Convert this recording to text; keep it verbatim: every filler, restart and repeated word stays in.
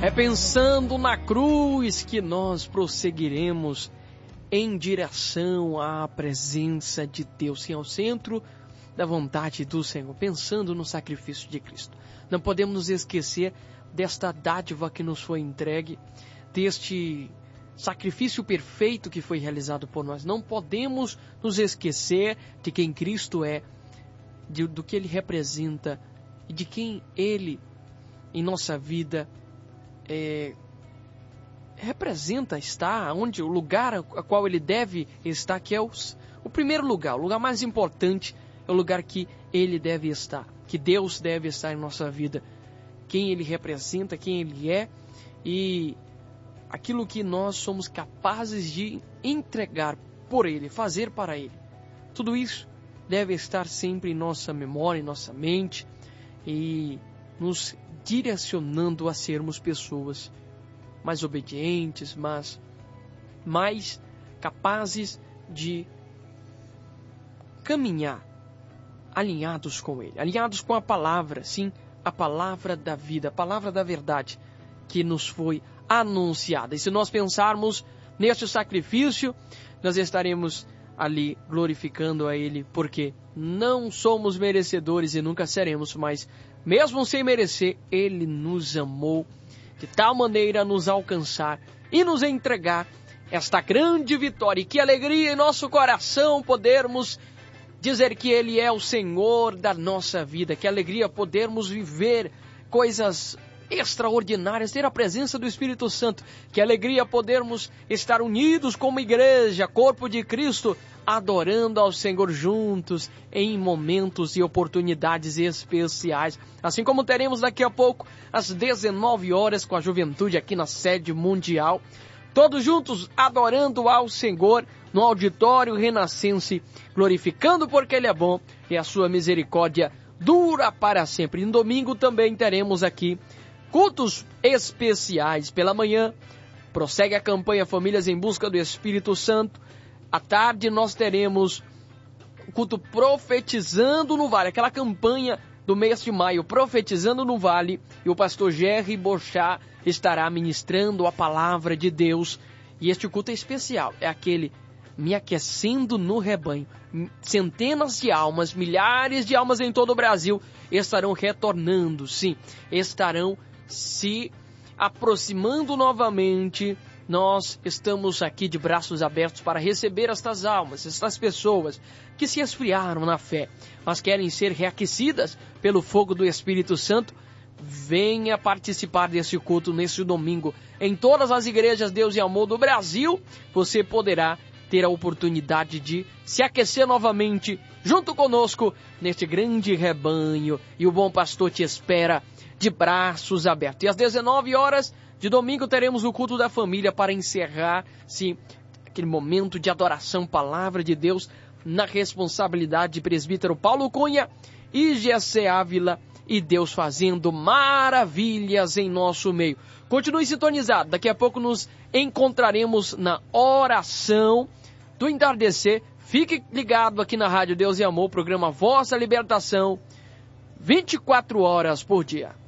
É pensando na cruz que nós prosseguiremos em direção à presença de Deus, sim, ao centro da vontade do Senhor, pensando no sacrifício de Cristo. Não podemos nos esquecer desta dádiva que nos foi entregue, deste sacrifício perfeito que foi realizado por nós. Não podemos nos esquecer de quem Cristo é, de, do que Ele representa e de quem Ele, em nossa vida, é, representa estar, onde o lugar a qual Ele deve estar, que é o, o primeiro lugar, o lugar mais importante, é o lugar que Ele deve estar, que Deus deve estar em nossa vida, quem Ele representa, quem Ele é e aquilo que nós somos capazes de entregar por Ele, fazer para Ele. Tudo isso deve estar sempre em nossa memória, em nossa mente e nos direcionando a sermos pessoas mais obedientes, mas mais capazes de caminhar alinhados com Ele, alinhados com a palavra, sim, a palavra da vida, a palavra da verdade que nos foi anunciada. E se nós pensarmos neste sacrifício, nós estaremos ali glorificando a Ele, porque não somos merecedores e nunca seremos, mas mesmo sem merecer, Ele nos amou de tal maneira a nos alcançar e nos entregar esta grande vitória. E que alegria em nosso coração podermos dizer que Ele é o Senhor da nossa vida. Que alegria podermos viver coisas extraordinárias, ter a presença do Espírito Santo. Que alegria podermos estar unidos como igreja, corpo de Cristo, adorando ao Senhor juntos em momentos e oportunidades especiais. Assim como teremos daqui a pouco às dezenove horas com a juventude aqui na sede mundial, todos juntos adorando ao Senhor no auditório renascense, glorificando porque Ele é bom e a sua misericórdia dura para sempre. No domingo também teremos aqui cultos especiais. Pela manhã prossegue a campanha Famílias em Busca do Espírito Santo. À tarde nós teremos o culto Profetizando no Vale, aquela campanha do mês de maio, Profetizando no Vale, e o pastor Jerry Bochá estará ministrando a palavra de Deus. E este culto é especial, é aquele Me Aquecendo no Rebanho. Centenas de almas, milhares de almas em todo o Brasil estarão retornando, sim, estarão se aproximando novamente. Nós estamos aqui de braços abertos para receber estas almas, estas pessoas que se esfriaram na fé, mas querem ser reaquecidas pelo fogo do Espírito Santo. Venha participar desse culto nesse domingo. Em todas as igrejas Deus e Amor do Brasil, você poderá ter a oportunidade de se aquecer novamente junto conosco neste grande rebanho. E o bom pastor te espera de braços abertos. E às dezenove horas de domingo teremos o culto da família para encerrar, sim, aquele momento de adoração, palavra de Deus, na responsabilidade de presbítero Paulo Cunha e G C Ávila, e Deus fazendo maravilhas em nosso meio. Continue sintonizado, daqui a pouco nos encontraremos na oração do entardecer. Fique ligado aqui na Rádio Deus e Amor, programa Vossa Libertação, vinte e quatro horas por dia.